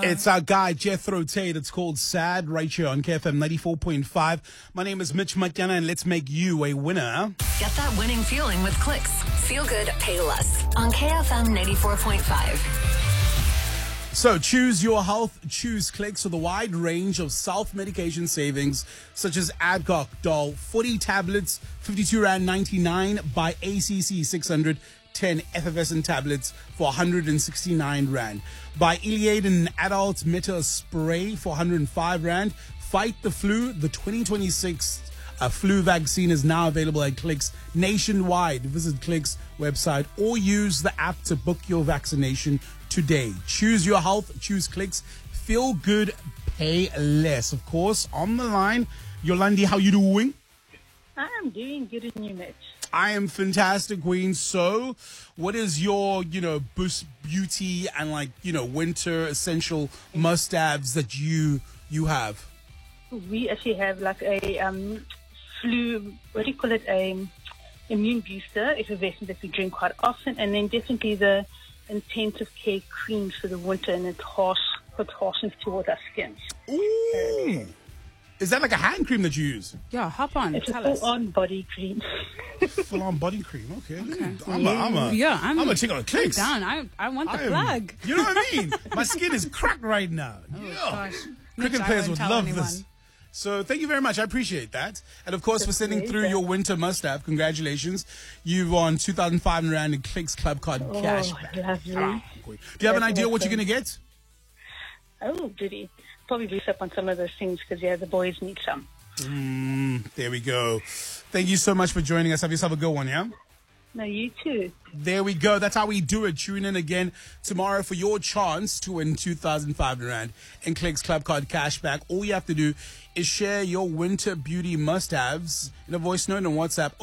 It's our guy, Jethro Tate. It's called Sad, right here on KFM 94.5. My name is Mitch Matyana, and let's make you a winner. Get that winning feeling with Clicks. Feel good, pay less. On KFM 94.5. So choose your health, choose Clicks with a wide range of self-medication savings, such as Adcock Doll, 40 tablets, 52 Rand 99, by ACC 600, 10 effervescent tablets for 169 Rand. By Iliad, an adult Meta spray for 105 Rand. Fight the flu. The 2026 flu vaccine is now available at Clicks nationwide. Visit Clicks website or use the app to book your vaccination today. Choose your health, choose Clicks. Feel good, pay less. Of course, on the line, Yolandi, how you doing? I'm doing good in you, Mitch. I am fantastic, Queen. So, what is your, Boost Beauty and winter essential must-haves that you have? We actually have like a flu, what do you call it, a immune booster, effervescent that we drink quite often, and then definitely the intensive care creams for the winter, and it's harshness towards our skins. Ooh. Is that like a hand cream that you use? Yeah, hop on. It's a full-on body cream. Full-on body cream. Okay. I'm gonna take on a Clicks. Down. I want the plug. You know what I mean? My skin is cracked right now. Gosh. Cricket players would love this. So thank you very much. I appreciate that. And of course, for sending through your winter must-have, congratulations. You've won 2,500 Rand in Clicks Club Card cash. Lovely. Do you have an idea what you're gonna get? Oh, goody. Probably boost up on some of those things because, the boys need some. There we go. Thank you so much for joining us. Have yourself a good one, yeah? No, you too. There we go. That's how we do it. Tune in again tomorrow for your chance to win 2,500 Rand in Clicks Club Card Cashback. All you have to do is share your winter beauty must-haves in a voice note on WhatsApp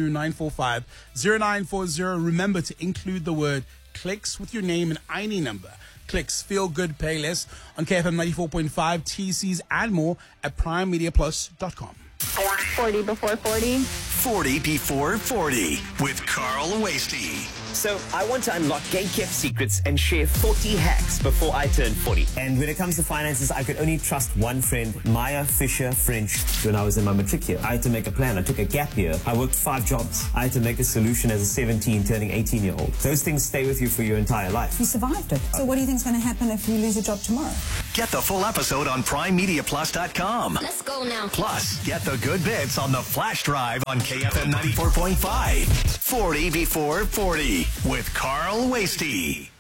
082-945-0940. Remember to include the word Clicks with your name and ID number. Clicks, feel good, pay less on KFM 94.5, TCs and more at primemediaplus.com. 40 before 40. 40 before 40 with Carl Wasty. So I want to unlock gate-kept secrets and share 40 hacks before I turn 40. And when it comes to finances, I could only trust one friend, Maya Fisher French. When I was in my matric year, I had to make a plan. I took a gap year. I worked 5 jobs. I had to make a solution as a 17, turning 18-year-old. Those things stay with you for your entire life. You survived it. So what do you think is going to happen if you lose your job tomorrow? Get the full episode on primemediaplus.com. Let's go now. Plus, get the good bits on the flash drive on KFM 94.5. 40 before 40 with Carl Wasty.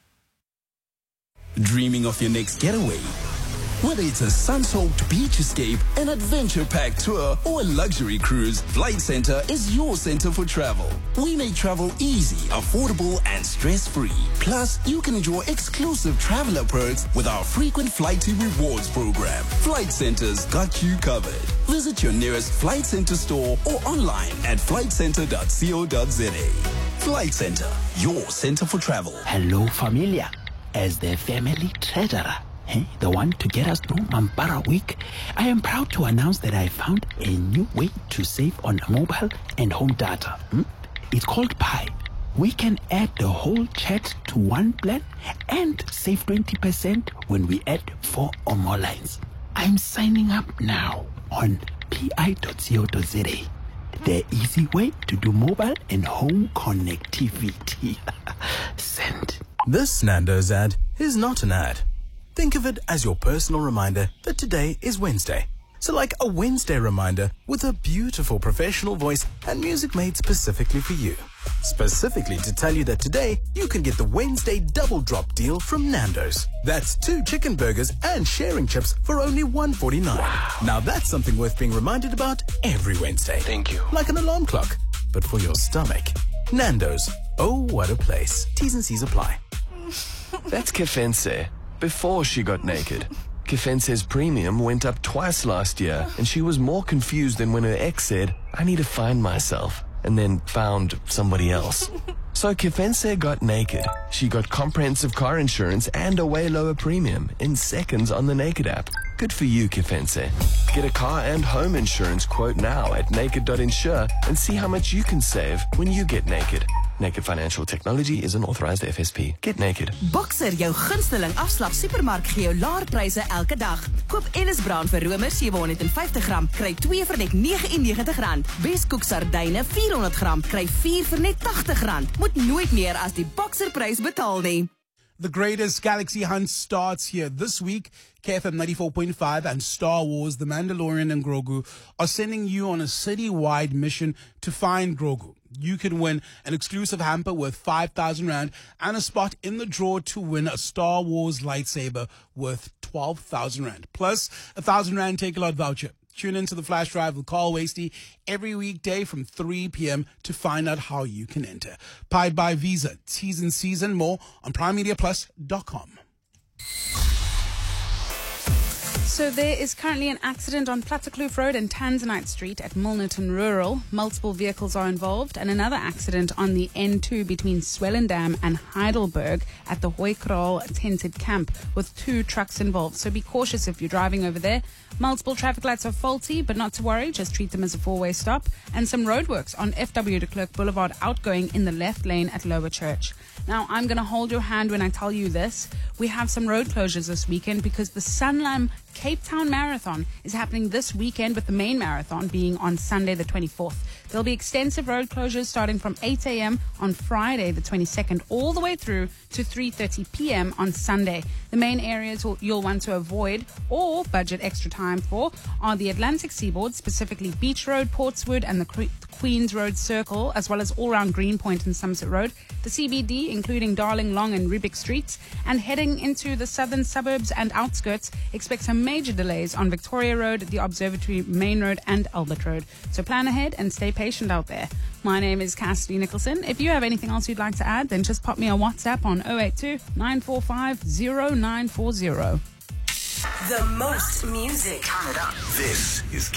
Dreaming of your next getaway? Whether it's a sun-soaked beach escape, an adventure-packed tour, or a luxury cruise, Flight Centre is your center for travel. We make travel easy, affordable, and stress-free. Plus, you can enjoy exclusive traveler perks with our frequent flight to rewards program. Flight Centre's got you covered. Visit your nearest Flight Centre store or online at flightcentre.co.za. Flight Centre, your center for travel. Hello, familia. As the family treasurer, the one to get us through Mampara Week, I am proud to announce that I found a new way to save on mobile and home data. It's called Pi. We can add the whole chat to one plan and save 20% when we add 4 or more lines. I'm signing up now on pi.co.za. The easy way to do mobile and home connectivity. Send. This Nando's ad is not an ad. Think of it as your personal reminder that today is Wednesday. So like a Wednesday reminder with a beautiful professional voice and music made specifically for you. Specifically to tell you that today you can get the Wednesday double drop deal from Nando's. That's 2 chicken burgers and sharing chips for only $1.49. Wow. Now that's something worth being reminded about every Wednesday. Thank you. Like an alarm clock, but for your stomach. Nando's. Oh, what a place. T's and C's apply. That's Kefense. Before she got naked. Kefense's premium went up twice last year, and she was more confused than when her ex said, I need to find myself, and then found somebody else. So Kefense got naked. She got comprehensive car insurance and a way lower premium in seconds on the Naked app. Good for you, Kefense. Get a car and home insurance quote now at naked.insure and see how much you can save when you get naked. Naked Financial Technology is an authorized FSP. Get naked. Boxer, jou gunsteling afslag supermark gee jou laer pryse elke dag. Koop Ellis Brown vir romer 750 gram, kry 2 vir net R99. Beskoek sardyne 400 gram, kry 4 vir net R80. Moet nooit meer as die Boxer-prys betaal nie. The greatest galaxy hunt starts here. This week, KFM 94.5 and Star Wars, The Mandalorian and Grogu are sending you on a city-wide mission to find Grogu. You can win an exclusive hamper worth 5,000 Rand and a spot in the draw to win a Star Wars lightsaber worth 12,000 Rand. Plus, a 1,000 Rand take-a-lot voucher. Tune into the Flash Drive with Carl Wasty every weekday from 3 p.m. to find out how you can enter. Powered by Visa. T's and C's and more on PrimeMediaPlus.com. So there is currently an accident on Plattekloof Road and Tanzanite Street at Milnerton Rural. Multiple vehicles are involved, and another accident on the N2 between Swellendam and Heidelberg at the Hooikraal tented camp with 2 trucks involved. So be cautious if you're driving over there. Multiple traffic lights are faulty, but not to worry, just treat them as a 4-way stop. And some roadworks on FW de Klerk Boulevard outgoing in the left lane at Lower Church. Now, I'm going to hold your hand when I tell you this. We have some road closures this weekend because the Sanlam Cape Town Marathon is happening this weekend, with the main marathon being on Sunday the 24th. There'll be extensive road closures starting from 8 a.m. on Friday the 22nd all the way through to 3:30 p.m. on Sunday. The main areas you'll want to avoid or budget extra time for are the Atlantic Seaboard, specifically Beach Road, Portswood and the Queens Road Circle, as well as all-round Greenpoint and Somerset Road, the CBD, including Darling Long and Rubik Streets, and heading into the southern suburbs and outskirts, expect some major delays on Victoria Road, the Observatory Main Road and Albert Road. So plan ahead and stay patient out there. My name is Cassidy Nicholson. If you have anything else you'd like to add, then just pop me a WhatsApp on 082-945-0940. The most music. This is